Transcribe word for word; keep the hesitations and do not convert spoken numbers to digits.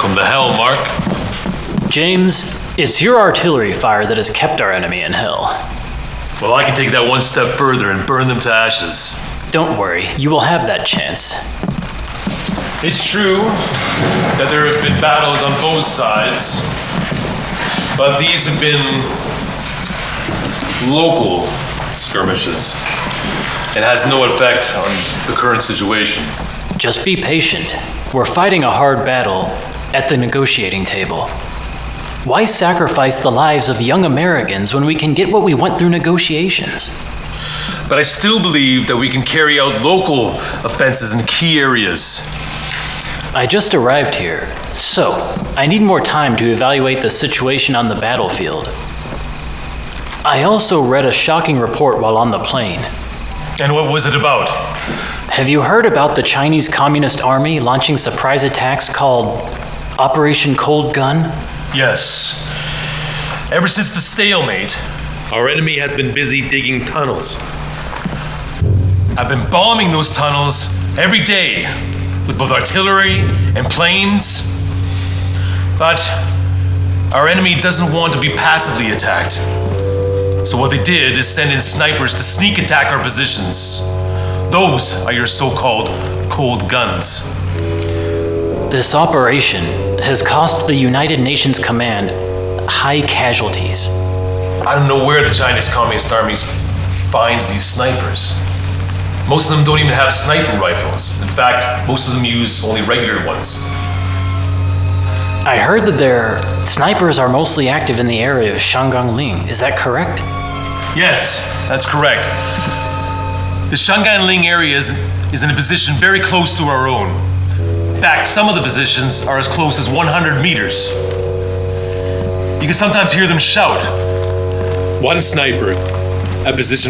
Welcome to hell, Mark. James, it's your artillery fire that has kept our enemy in hell. Well, I can take that one step further and burn them to ashes. Don't worry, you will have that chance. It's true that there have been battles on both sides, but these have been local skirmishes. It has no effect on the current situation. Just be patient. We're fighting a hard battle at the negotiating table. Why sacrifice the lives of young Americans when we can get what we want through negotiations? But I still believe that we can carry out local offenses in key areas. I just arrived here, so I need more time to evaluate the situation on the battlefield. I also read a shocking report while on the plane. And what was it about? Have you heard about the Chinese Communist Army launching surprise attacks called Operation Cold Gun? Yes. Ever since the stalemate, our enemy has been busy digging tunnels. I've been bombing those tunnels every day with both artillery and planes. But our enemy doesn't want to be passively attacked. So what they did is send in snipers to sneak attack our positions. Those are your so-called cold guns. This operation has cost the United Nations Command high casualties. I don't know where the Chinese Communist Army finds these snipers. Most of them don't even have sniper rifles. In fact, most of them use only regular ones. I heard that their snipers are mostly active in the area of Shangang-Ling. Is that correct? Yes, that's correct. The Shangang-Ling area is, is in a position very close to our own. In fact, some of the positions are as close as one hundred meters. You can sometimes hear them shout. One sniper at position